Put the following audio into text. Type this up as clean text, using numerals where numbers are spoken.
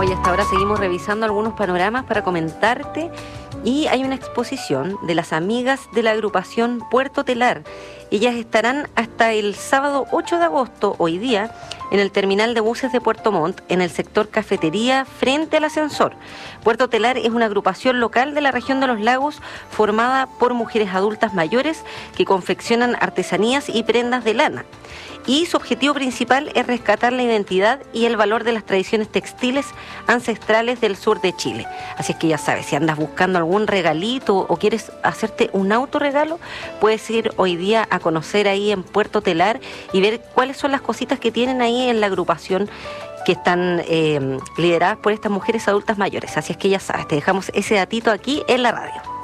Hoy hasta ahora seguimos revisando algunos panoramas para comentarte y hay una exposición de las amigas de la agrupación Puerto Telar. Ellas estarán hasta el sábado 8 de agosto, hoy día, en el terminal de buses de Puerto Montt, en el sector cafetería, frente al ascensor. Puerto Telar es una agrupación local de la región de los lagos formada por mujeres adultas mayores que confeccionan artesanías y prendas de lana. Y su objetivo principal es rescatar la identidad y el valor de las tradiciones textiles ancestrales del sur de Chile. Así es que ya sabes, si andas buscando algún regalito o quieres hacerte un autorregalo, puedes ir hoy día a conocer ahí en Puerto Telar y ver cuáles son las cositas que tienen ahí en la agrupación que están lideradas por estas mujeres adultas mayores. Así es que ya sabes, te dejamos ese datito aquí en la radio.